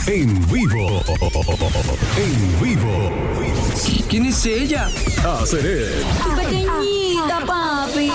En vivo. En vivo. ¿Quién es ella? Aceret. Tu pequeñita, papi.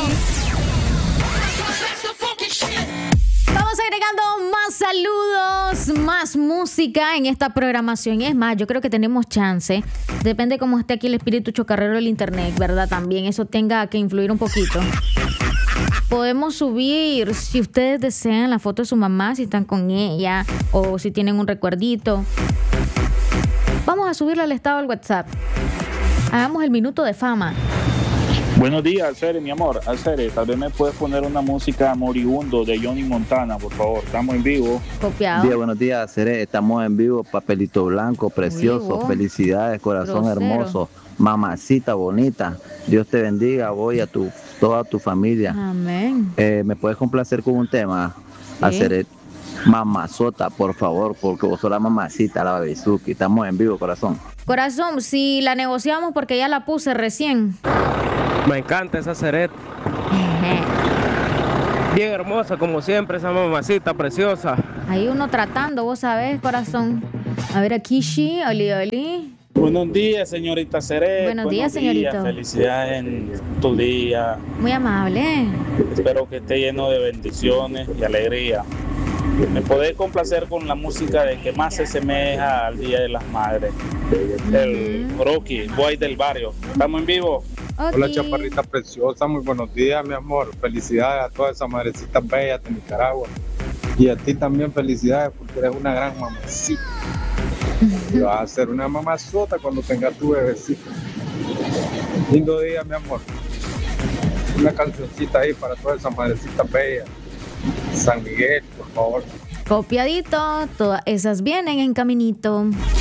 Vamos agregando más saludos, más música en esta programación. Y es más, yo creo que tenemos chance. Depende cómo esté aquí el espíritu chocarrero del internet, ¿verdad? También eso tenga que influir un poquito. Podemos subir, si ustedes desean, la foto de su mamá, si están con ella o si tienen un recuerdito. Vamos a subirla al estado del WhatsApp. Hagamos el minuto de fama. Buenos días, Alcere, mi amor. Alcere, tal vez me puedes poner una música moribundo de Johnny Montana, por favor. Estamos en vivo. Copiado. Buenos días, Alcere. Estamos en vivo. Papelito blanco, precioso. Vivo. Felicidades, corazón Grosero. hermoso. Mamacita bonita. Dios te bendiga, voy a toda tu familia. Amén. ¿Me puedes complacer con un tema? Sí. Alcere, mamazota, por favor, porque vos sos la mamacita, la babizuki. Estamos en vivo, corazón. Corazón, si la negociamos porque ya la puse recién. Me encanta esa Aceret. Bien hermosa, como siempre, esa mamacita preciosa. Ahí uno tratando, vos sabés, corazón. A ver, aquí, Oli. Buenos días, señorita Cere. Buenos días, señorito. Felicidades en tu día. Muy amable. Espero que esté lleno de bendiciones y alegría. ¿Me podés complacer con la música de que más se asemeja al Día de las Madres? El Rocky, Boy del Barrio. ¿Estamos en vivo? Okay. Hola, chaparrita preciosa, muy buenos días, mi amor. Felicidades a todas esas madrecitas bellas de Nicaragua. Y a ti también felicidades porque eres una gran mamacita. Y vas a ser una mamazota cuando tengas tu bebecito. Lindo día, mi amor. Una cancioncita ahí para todas esas madrecitas bellas. San Miguel, por favor. Copiadito, todas esas vienen en caminito.